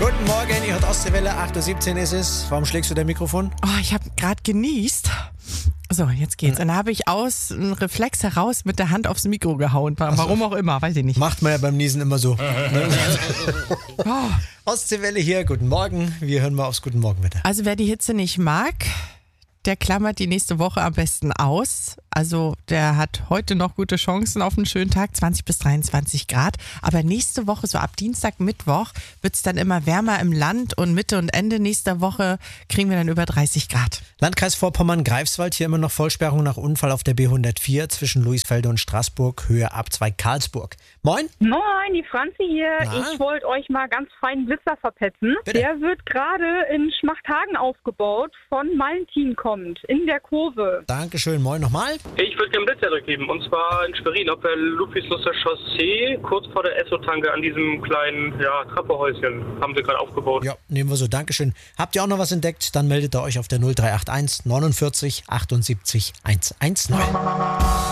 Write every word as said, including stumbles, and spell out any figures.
Guten Morgen, ihr hört Ostseewelle, acht Uhr siebzehn ist es. Warum schlägst du dein Mikrofon? Oh, ich habe gerade genießt. So, jetzt geht's. Dann habe ich aus einem Reflex heraus mit der Hand aufs Mikro gehauen. Warum so. Auch immer, weiß ich nicht. Macht man ja beim Niesen immer so. oh. Ostseewelle hier, guten Morgen. Wir hören mal aufs Guten Morgen bitte. Also wer die Hitze nicht mag, der klammert die nächste Woche am besten aus. Also der hat heute noch gute Chancen auf einen schönen Tag, zwanzig bis dreiundzwanzig Grad. Aber nächste Woche, so ab Dienstag, Mittwoch, wird es dann immer wärmer im Land und Mitte und Ende nächster Woche kriegen wir dann über dreißig Grad. Landkreis Vorpommern-Greifswald, hier immer noch Vollsperrung nach Unfall auf der B hundertvier zwischen Luisfelde und Straßburg, Höhe ab zwei Karlsburg. Moin. Moin, die Franzi hier. Na? Ich wollte euch mal ganz feinen Blitzer verpetzen. Bitte? Der wird gerade in Schmachthagen aufgebaut, von Valentin kommt, in der Kurve. Dankeschön, moin nochmal. Ich würde gerne Blitzer durchgeben, und zwar in Schwerin, auf der Ludwigslusser Chaussee, kurz vor der Esso-Tanke an diesem kleinen ja, Trappehäuschen, haben sie gerade aufgebaut. Ja, nehmen wir so, Dankeschön. Habt ihr auch noch was entdeckt, dann meldet ihr euch auf der null drei acht eins neunundvierzig achtundsiebzig hundertzneun.